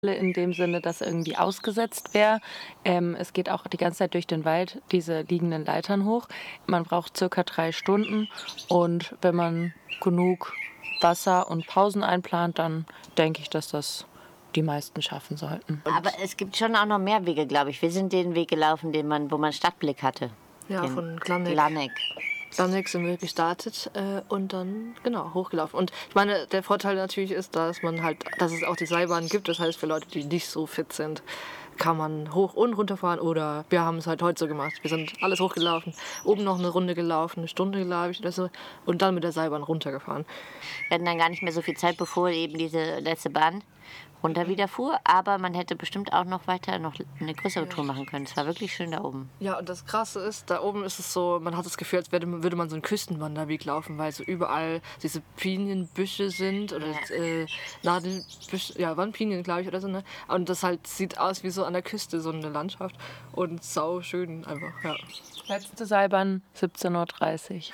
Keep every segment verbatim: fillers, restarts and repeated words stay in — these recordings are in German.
in dem Sinne, dass irgendwie ausgesetzt wäre. Ähm, es geht auch die ganze Zeit durch den Wald, diese liegenden Leitern hoch. Man braucht circa drei Stunden und wenn man genug Wasser und Pausen einplant, dann denke ich, dass das die meisten schaffen sollten. Und aber es gibt schon auch noch mehr Wege, glaube ich. Wir sind den Weg gelaufen, den man, wo man Stadtblick hatte. Ja, den von Glaneck. Glaneck. Glaneck sind wir gestartet äh, und dann, genau, hochgelaufen. Und ich meine, der Vorteil natürlich ist, dass man halt, dass es auch die Seilbahn gibt. Das heißt, für Leute, die nicht so fit sind, kann man hoch und runter fahren. Oder wir haben es halt heute so gemacht. Wir sind alles hochgelaufen, oben noch eine Runde gelaufen, eine Stunde, glaube ich, oder so. Und dann mit der Seilbahn runtergefahren. Wir hatten dann gar nicht mehr so viel Zeit, bevor eben diese letzte Bahn runter wieder fuhr. Aber man hätte bestimmt auch noch weiter noch eine größere Tour machen können. Es war wirklich schön da oben. Ja, und das Krasse ist, da oben ist es so, man hat das Gefühl, als würde, würde man so einen Küstenwanderweg laufen, weil so überall diese Pinienbüsche sind oder Ja. äh, Nadelbüsche, ja, waren Pinien, glaube ich, oder so, ne? Und das halt sieht aus wie so an der Küste, so eine Landschaft und sau schön einfach, ja. letzte Seilbahn siebzehn Uhr dreißig.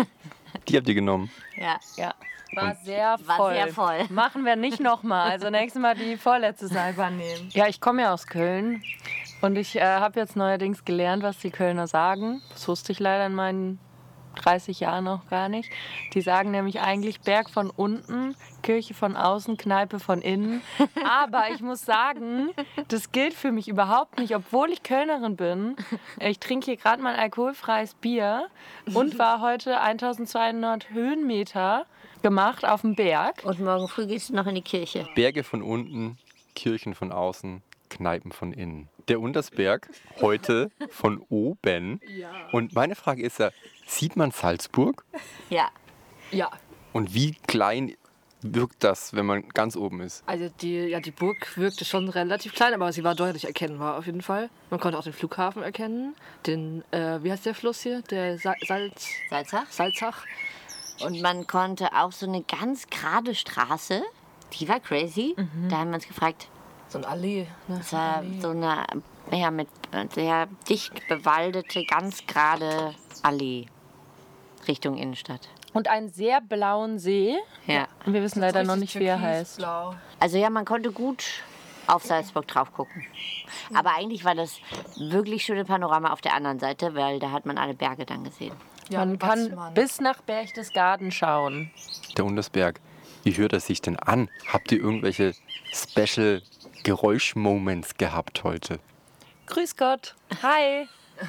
Die habt ihr genommen. Ja. Ja, war sehr voll. War sehr voll. Machen wir nicht nochmal. Also nächstes Mal die vorletzte Seilbahn nehmen. Ja, ich komme ja aus Köln und ich äh, habe jetzt neuerdings gelernt, was die Kölner sagen. Das wusste ich leider in meinen dreißig Jahren noch gar nicht. Die sagen nämlich eigentlich Berg von unten, Kirche von außen, Kneipe von innen. Aber ich muss sagen, das gilt für mich überhaupt nicht, obwohl ich Kölnerin bin. Ich trinke hier gerade mein alkoholfreies Bier und war heute eintausendzweihundert Höhenmeter gemacht auf dem Berg. Und morgen früh gehst du noch in die Kirche. Berge von unten, Kirchen von außen, Kneipen von innen. Der Untersberg heute von oben. Ja. Und meine Frage ist ja, sieht man Salzburg? Ja. Ja, Und wie klein wirkt das, wenn man ganz oben ist? also die, ja, die Burg wirkte schon relativ klein, aber sie war deutlich erkennbar auf jeden Fall. Man konnte auch den Flughafen erkennen, den, äh, wie heißt der Fluss hier? Der Sa Salz, Salzach. Salzach. Und man konnte auch so eine ganz gerade Straße, die war crazy. Da haben wir uns gefragt, So eine Allee. Ne? es war so eine ja, mit sehr dicht bewaldete, ganz gerade Allee Richtung Innenstadt. Und einen sehr blauen See. Ja. Und wir wissen leider noch nicht, wie er heißt. Blau. Also ja, man konnte gut auf Salzburg drauf gucken. Aber eigentlich war das wirklich schöne Panorama auf der anderen Seite, weil da hat man alle Berge dann gesehen. Ja, Man kann Watzmann. bis nach Berchtesgaden schauen. Der Untersberg, wie hört er sich denn an? Habt ihr irgendwelche Special Geräuschmoments gehabt heute? Grüß Gott. Hi.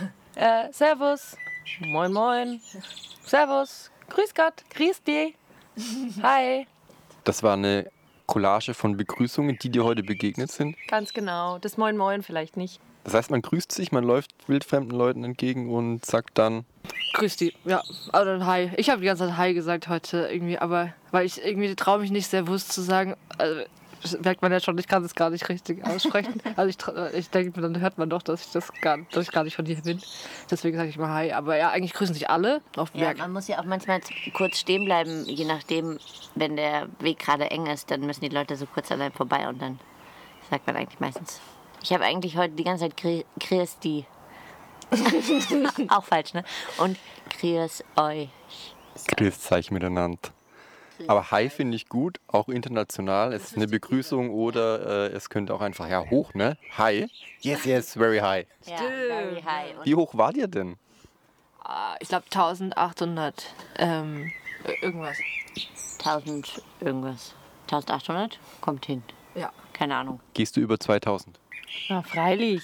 Äh, servus. Moin, moin. Servus. Grüß Gott. Grüß dich. Hi. Das war eine Collage von Begrüßungen, die dir heute begegnet sind. Ganz genau. Das Moin, moin vielleicht nicht. Das heißt, man grüßt sich, man läuft wildfremden Leuten entgegen und sagt dann, Grüß die, ja. Oder Hi. Ich habe die ganze Zeit Hi gesagt heute irgendwie, aber weil ich irgendwie traue mich nicht sehr bewusst zu sagen. Also, das merkt man ja schon, ich kann das gar nicht richtig aussprechen. Also ich, tra- ich denke, dann hört man doch, dass ich das gar, dass ich gar nicht von hier bin. Deswegen sage ich mal Hi. Aber ja, eigentlich grüßen sich alle auf dem Ja, Berg. man muss ja auch manchmal kurz stehen bleiben, je nachdem, wenn der Weg gerade eng ist, dann müssen die Leute so kurz an einem vorbei und dann sagt man eigentlich meistens. Ich habe eigentlich heute die ganze Zeit Gri- Grüß die. Auch falsch, ne? Und Grüß euch. grüßt euch miteinander. Aber Hi finde ich gut, auch international. Es ist eine Begrüßung oder äh, es könnte auch einfach, ja, hoch, ne? Hi. Yes, yes, very high. Ja, very high. Und Wie hoch wart ihr denn? Ah, ich glaube eintausendachthundert ähm, irgendwas. tausend irgendwas. eintausendachthundert? Kommt hin. Ja. Keine Ahnung. Gehst du über zweitausend? Na, freilich.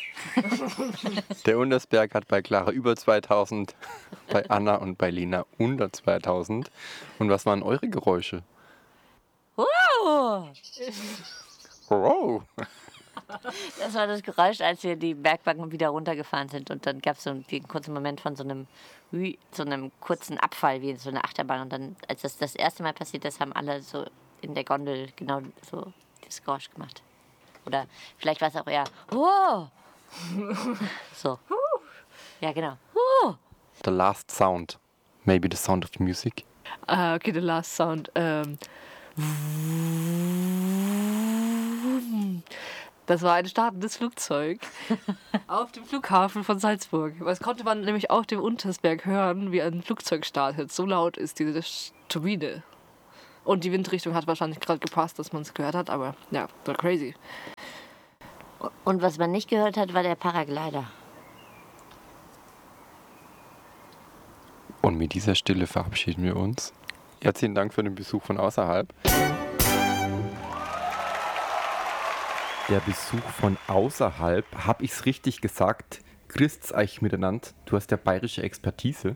Der Untersberg hat bei Clara über zweitausend, bei Anna und bei Lena unter zweitausend. Und was waren eure Geräusche? Wow! Oh, Das war das Geräusch, als wir die Bergbacken wieder runtergefahren sind. Und dann gab es so einen, einen kurzen Moment von so einem, Hui- so einem kurzen Abfall, wie in so einer Achterbahn. Und dann, als das das erste Mal passiert ist, haben alle so in der Gondel genau so das Geräusch gemacht. Oder vielleicht war es auch eher, wow! So. Ja, genau. Wow! the last sound. Maybe the sound of music. Ah, okay, the last sound. Ähm. Das war ein startendes Flugzeug auf dem Flughafen von Salzburg. Das konnte man nämlich auf dem Untersberg hören, wie ein Flugzeug startet. So laut ist diese Turbine. Und die Windrichtung hat wahrscheinlich gerade gepasst, dass man es gehört hat, aber ja, war crazy. Und was man nicht gehört hat, war der Paraglider. Und mit dieser Stille verabschieden wir uns. Herzlichen Dank für den Besuch von außerhalb. Der Besuch von außerhalb, habe ich es richtig gesagt? Grüßt's euch miteinander. Du hast ja bayerische Expertise.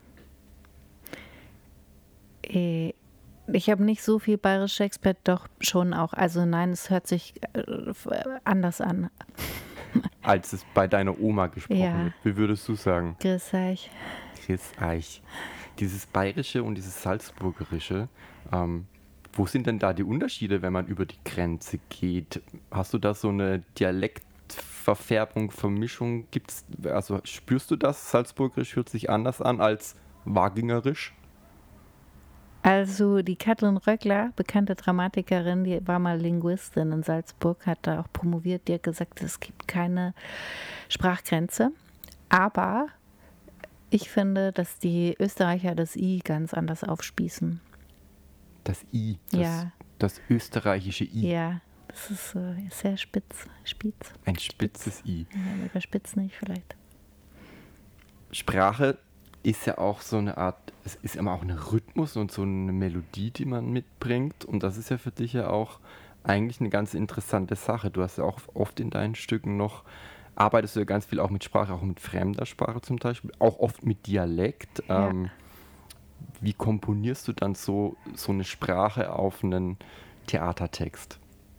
Äh, Ich habe nicht so viel bayerische Expert, doch schon auch. Also nein, es hört sich äh, anders an. Als es bei deiner Oma gesprochen Ja. wird. Wie würdest du sagen? Grüß euch. Grüß euch. Dieses Bayerische und dieses Salzburgerische, ähm, wo sind denn da die Unterschiede, wenn man über die Grenze geht? Hast du da so eine Dialektverfärbung, Vermischung? Gibt's, also spürst du das? Salzburgerisch hört sich anders an als Wagingerisch? Also die Kathrin Röckler, bekannte Dramatikerin, die war mal Linguistin in Salzburg, hat da auch promoviert, die hat gesagt, es gibt keine Sprachgrenze. Aber ich finde, dass die Österreicher das I ganz anders aufspießen. Das I, das, Ja. das österreichische I. Ja, das ist äh, sehr spitz, spitz. Ein spitzes I. Ja, überspitzt nicht vielleicht. Sprache ist ja auch so eine Art, es ist immer auch ein Rhythmus und so eine Melodie, die man mitbringt. Und das ist ja für dich ja auch eigentlich eine ganz interessante Sache. Du hast ja auch oft in deinen Stücken noch, arbeitest du ja ganz viel auch mit Sprache, auch mit fremder Sprache zum Beispiel, auch oft mit Dialekt. Ja. Ähm, wie komponierst du dann so, so eine Sprache auf einen Theatertext?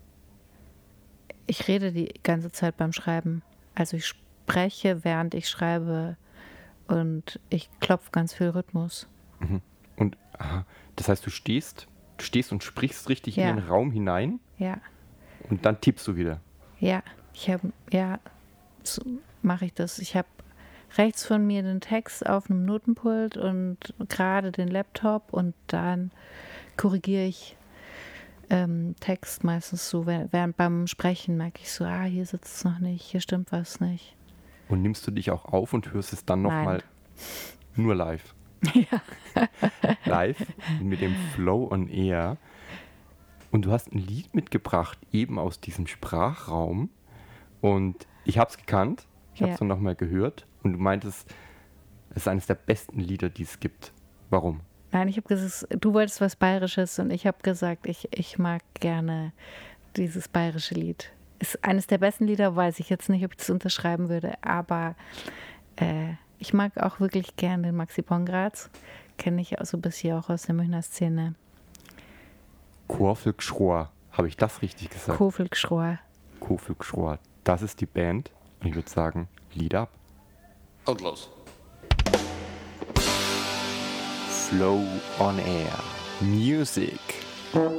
Ich rede die ganze Zeit beim Schreiben. Also ich spreche, während ich schreibe und ich klopfe ganz viel Rhythmus. Mhm. Und aha, das heißt, du stehst, du stehst und sprichst richtig Ja. in den Raum hinein Ja, und dann tippst du wieder. ja, ich habe, ja, so mache ich das. Ich habe rechts von mir den Text auf einem Notenpult und gerade den Laptop und dann korrigiere ich ähm, Text meistens so, während, während beim Sprechen merke ich so, ah, hier sitzt es noch nicht, hier stimmt was nicht. Und nimmst du dich auch auf und hörst es dann Nein. nochmal nur live? Ja. Live mit dem Flow on Air. Und du hast ein Lied mitgebracht, eben aus diesem Sprachraum. Und ich habe es gekannt, ich habe es Ja. dann nochmal gehört. Und du meintest, es ist eines der besten Lieder, die es gibt. Warum? Nein, ich habe gesagt, du wolltest was Bayerisches und ich habe gesagt, ich, ich mag gerne dieses bayerische Lied. Ist eines der besten Lieder, weiß ich jetzt nicht, ob ich das unterschreiben würde, aber äh, ich mag auch wirklich gerne den Maxi Pongratz. Kenne ich auch so ein bisschen auch aus der Münchner Szene. Kurvelgschrohr. Habe ich das richtig gesagt? Kofelgschrohr. Kurvelgschrohr. Das ist die Band. Und ich würde sagen, Lied ab. Und los. Flow on Air. Music.